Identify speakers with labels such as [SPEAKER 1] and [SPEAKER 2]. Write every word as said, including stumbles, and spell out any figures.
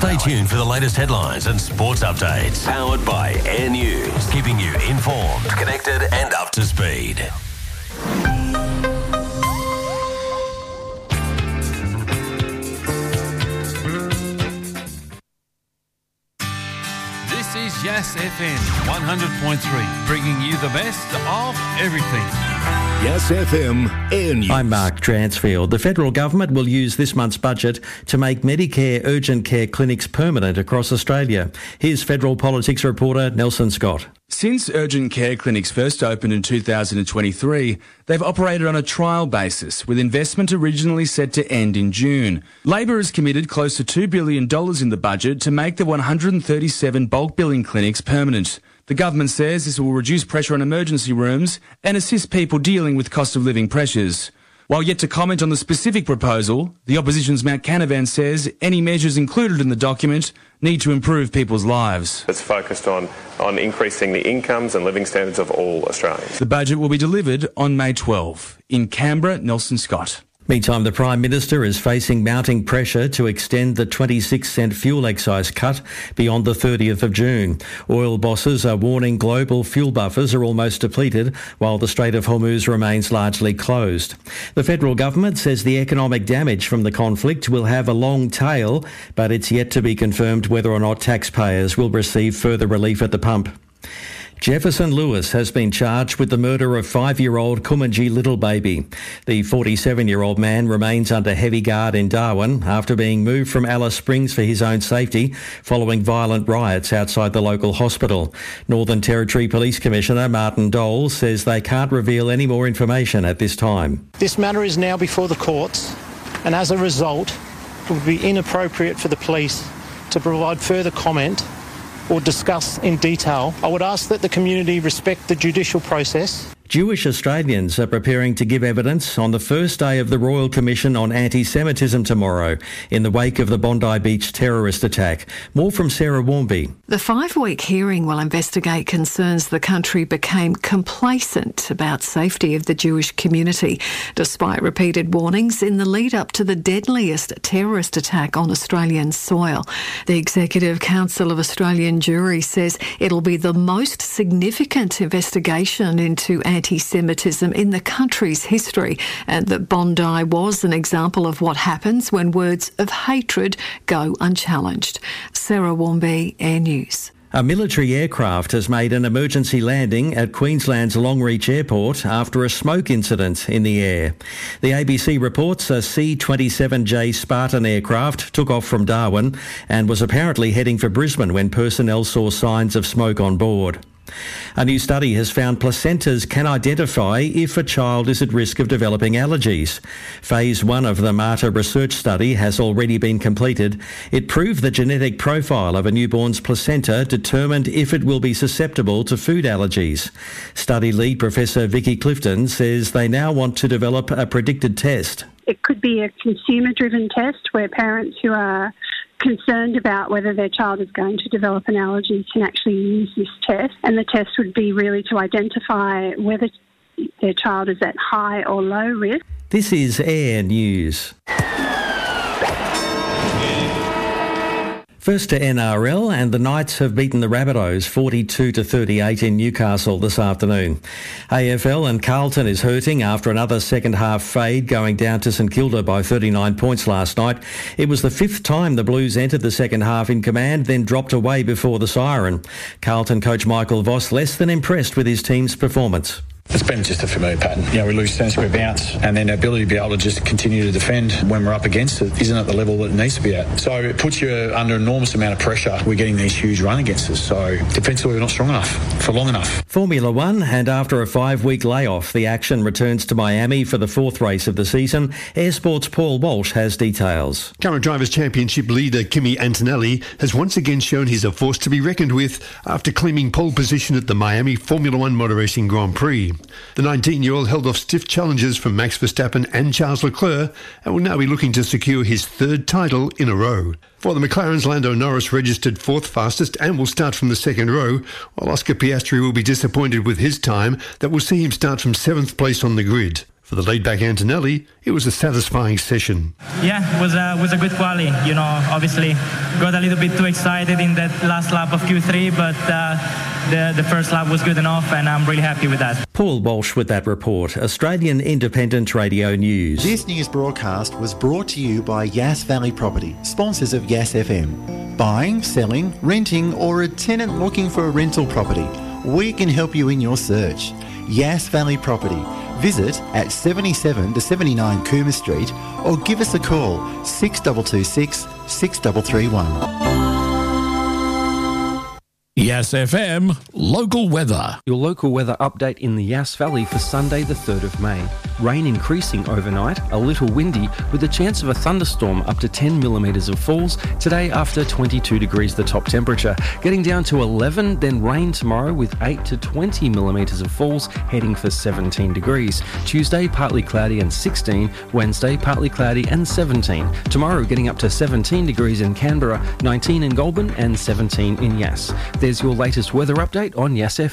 [SPEAKER 1] Stay tuned for the latest headlines and sports updates. Powered by Air News, keeping you informed, connected and up to speed.
[SPEAKER 2] This is Yes F M one hundred point three, bringing you the best of everything.
[SPEAKER 3] Yes F M, Air News.
[SPEAKER 4] I'm Mark Dransfield. The federal government will use this month's budget to make Medicare urgent care clinics permanent across Australia. Here's federal politics reporter Nelson Scott.
[SPEAKER 5] Since urgent care clinics first opened in two thousand twenty-three, they've operated on a trial basis, with investment originally set to end in June. Labor has committed close to two billion dollars in the budget to make the one hundred thirty-seven bulk billing clinics permanent. The government says this will reduce pressure on emergency rooms and assist people dealing with cost of living pressures. While yet to comment on the specific proposal, the opposition's Matt Canavan says any measures included in the document need to improve people's lives.
[SPEAKER 6] It's focused on, on increasing the incomes and living standards of all Australians.
[SPEAKER 5] The budget will be delivered on May twelfth. In Canberra, Nelson Scott.
[SPEAKER 4] Meantime, the Prime Minister is facing mounting pressure to extend the twenty-six cent fuel excise cut beyond the thirtieth of June. Oil bosses are warning global fuel buffers are almost depleted, while the Strait of Hormuz remains largely closed. The federal government says the economic damage from the conflict will have a long tail, but it's yet to be confirmed whether or not taxpayers will receive further relief at the pump. Jefferson Lewis has been charged with the murder of five-year-old Kumanji Little Baby. The forty-seven-year-old man remains under heavy guard in Darwin after being moved from Alice Springs for his own safety following violent riots outside the local hospital. Northern Territory Police Commissioner Martin Dole says they can't reveal any more information at this time.
[SPEAKER 7] This matter is now before the courts, and as a result, it would be inappropriate for the police to provide further comment or discuss in detail. I would ask that the community respect the judicial process.
[SPEAKER 4] Jewish Australians are preparing to give evidence on the first day of the Royal Commission on Anti-Semitism tomorrow in the wake of the Bondi Beach terrorist attack. More from Sarah Warmby.
[SPEAKER 8] The five-week hearing will investigate concerns the country became complacent about safety of the Jewish community, despite repeated warnings in the lead-up to the deadliest terrorist attack on Australian soil. The Executive Council of Australian Jewry says it'll be the most significant investigation into anti-Semitism in the country's history, and that Bondi was an example of what happens when words of hatred go unchallenged. Sarah Warmby, Air News.
[SPEAKER 4] A military aircraft has made an emergency landing at Queensland's Longreach Airport after a smoke incident in the air. The A B C reports a C twenty-seven J Spartan aircraft took off from Darwin and was apparently heading for Brisbane when personnel saw signs of smoke on board. A new study has found placentas can identify if a child is at risk of developing allergies. Phase one of the MARTA research study has already been completed. It proved the genetic profile of a newborn's placenta determined if it will be susceptible to food allergies. Study lead Professor Vicky Clifton says they now want to develop a predicted test.
[SPEAKER 9] It could be a consumer-driven test where parents who are concerned about whether their child is going to develop an allergy can actually use this test, and the test would be really to identify whether their child is at high or low risk.
[SPEAKER 4] This is Air News. First to N R L, and the Knights have beaten the Rabbitohs forty-two to thirty-eight in Newcastle this afternoon. A F L and Carlton is hurting after another second half fade, going down to St Kilda by thirty-nine points last night. It was the fifth time the Blues entered the second half in command, then dropped away before the siren. Carlton coach Michael Voss less than impressed with his team's performance.
[SPEAKER 10] It's been just a familiar pattern. You know, we lose sensible bounce, and then the ability to be able to just continue to defend when we're up against it isn't at the level that it needs to be at. So it puts you under an enormous amount of pressure. We're getting these huge run against us. So defensively, we're not strong enough for long enough.
[SPEAKER 4] Formula One, and after a five-week layoff, the action returns to Miami for the fourth race of the season. Air Sports' Paul Walsh has details.
[SPEAKER 11] Current Drivers' Championship leader Kimi Antonelli has once again shown he's a force to be reckoned with after claiming pole position at the Miami Formula One Motor Racing Grand Prix. The nineteen-year-old held off stiff challenges from Max Verstappen and Charles Leclerc and will now be looking to secure his third title in a row. For the McLarens, Lando Norris registered fourth fastest and will start from the second row, while Oscar Piastri will be disappointed with his time that will see him start from seventh place on the grid. For the laid-back Antonelli, it was a satisfying session.
[SPEAKER 12] Yeah, it was a, was a good quali. You know, obviously got a little bit too excited in that last lap of Q three, but uh, the, the first lap was good enough, and I'm really happy with that.
[SPEAKER 4] Paul Walsh with that report. Australian Independent Radio News.
[SPEAKER 13] This news broadcast was brought to you by Yass Valley Property, sponsors of Yass F M. Buying, selling, renting, or a tenant looking for a rental property, we can help you in your search. Yass Valley Property. Visit at seventy-seven to seventy-nine Coomer Street or give us a call six two two six, six three three one.
[SPEAKER 3] Yass F M local weather.
[SPEAKER 14] Your local weather update in the Yass Valley for Sunday the third of May. Rain increasing overnight, a little windy with a chance of a thunderstorm up to ten millimetres of falls. Today after twenty-two degrees the top temperature. Getting down to eleven, then rain tomorrow with eight to twenty millimetres of falls, heading for seventeen degrees. Tuesday partly cloudy and sixteen. Wednesday partly cloudy and seventeen. Tomorrow getting up to seventeen degrees in Canberra, nineteen in Goulburn and seventeen in Yass. There's your latest weather update on Yass F M.